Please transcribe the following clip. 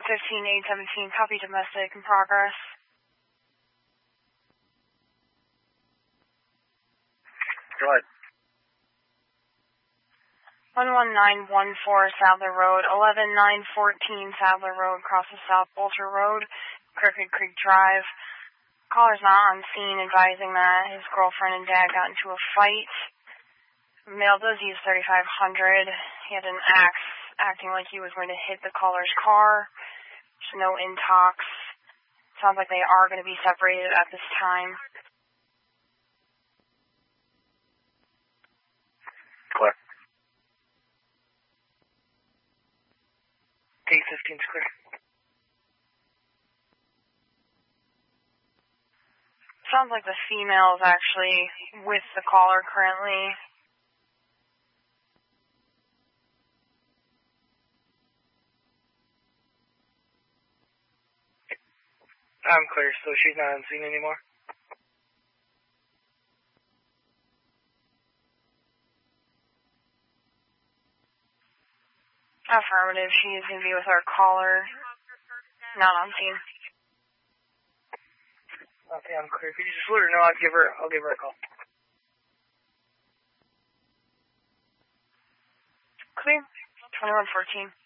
15817, copy domestic in progress. Go ahead. 11914 Sadler Road, 11914 Sadler Road, crosses South Bolter Road, Crooked Creek Drive. Caller's not on scene, advising that his girlfriend and dad got into a fight. Male does use 3500. He had an axe, acting like he was going to hit the caller's car. There's no intox. Sounds like they are going to be separated at this time. Clear. Take 15's clear. Sounds like the female is actually with the caller currently. I'm clear, so she's not on scene anymore? Affirmative, she is going to be with our caller. Not on scene. Okay, I'm clear. Could you just let her know? I'll give her a call. Clear. 2114.